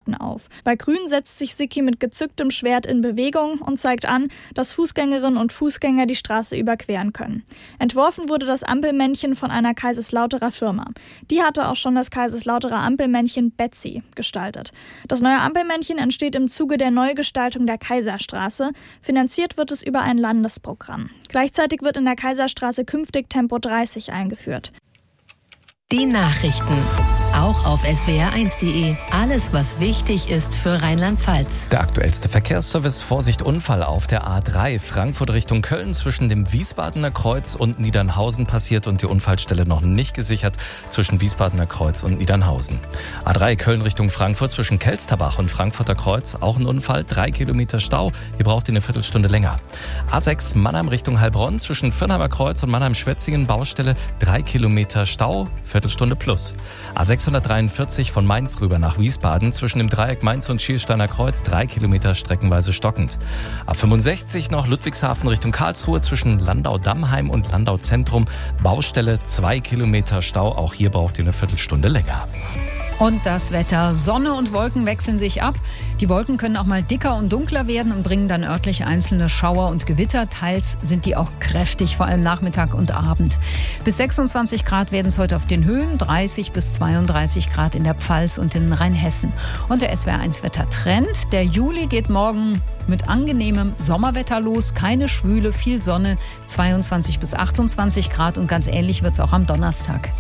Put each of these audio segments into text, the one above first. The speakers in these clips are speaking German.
Fahrten auf. Bei Grün setzt sich Sicki mit gezücktem Schwert in Bewegung und zeigt an, dass Fußgängerinnen und Fußgänger die Straße überqueren können. Entworfen wurde das Ampelmännchen von einer Kaiserslauterer Firma. Die hatte auch schon das Kaiserslauterer Ampelmännchen Betsy gestaltet. Das neue Ampelmännchen entsteht im Zuge der Neugestaltung der Kaiserstraße. Finanziert wird es über ein Landesprogramm. Gleichzeitig wird in der Kaiserstraße künftig Tempo 30 eingeführt. Die Nachrichten, auch auf swr1.de. Alles, was wichtig ist für Rheinland-Pfalz. Der aktuellste Verkehrsservice: Vorsicht, Unfall auf der A3 Frankfurt Richtung Köln zwischen dem Wiesbadener Kreuz und Niedernhausen passiert und die Unfallstelle noch nicht gesichert zwischen Wiesbadener Kreuz und Niedernhausen. A3 Köln Richtung Frankfurt zwischen Kelsterbach und Frankfurter Kreuz auch ein Unfall, 3 Kilometer Stau, ihr braucht ihr eine Viertelstunde länger. A6 Mannheim Richtung Heilbronn zwischen Firnheimer Kreuz und Mannheim-Schwetzingen Baustelle, 3 Kilometer Stau, Viertelstunde plus. A643 von Mainz rüber nach Wiesbaden zwischen dem Dreieck Mainz und Schiersteiner Kreuz, 3 Kilometer streckenweise stockend. A65 noch Ludwigshafen Richtung Karlsruhe zwischen Landau-Dammheim und Landau-Zentrum, Baustelle, 2 Kilometer Stau, auch hier braucht ihr eine Viertelstunde länger. Und das Wetter. Sonne und Wolken wechseln sich ab. Die Wolken können auch mal dicker und dunkler werden und bringen dann örtlich einzelne Schauer und Gewitter. Teils sind die auch kräftig, vor allem Nachmittag und Abend. Bis 26 Grad werden es heute auf den Höhen, 30 bis 32 Grad in der Pfalz und in Rheinhessen. Und der SWR1-Wetter-Trend. Der Juli geht morgen mit angenehmem Sommerwetter los. Keine Schwüle, viel Sonne, 22 bis 28 Grad. Und ganz ähnlich wird es auch am Donnerstag.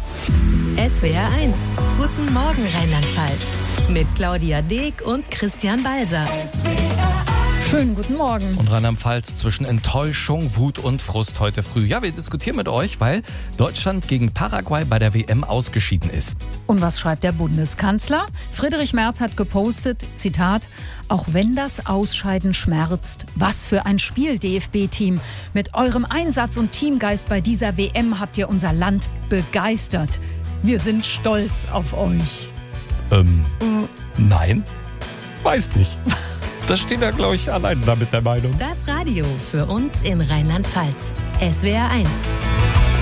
SWR1. Guten Morgen Rheinland-Pfalz. Mit Claudia Deek und Christian Balser. Schönen guten Morgen. Und Rheinland-Pfalz zwischen Enttäuschung, Wut und Frust heute früh. Ja, wir diskutieren mit euch, weil Deutschland gegen Paraguay bei der WM ausgeschieden ist. Und was schreibt der Bundeskanzler? Friedrich Merz hat gepostet, Zitat, auch wenn das Ausscheiden schmerzt, was für ein Spiel, DFB-Team. Mit eurem Einsatz und Teamgeist bei dieser WM habt ihr unser Land begeistert. Wir sind stolz auf euch. Nein, weiß nicht. Das steht ja, glaube ich, allein da mit der Meinung. Das Radio für uns in Rheinland-Pfalz. SWR1.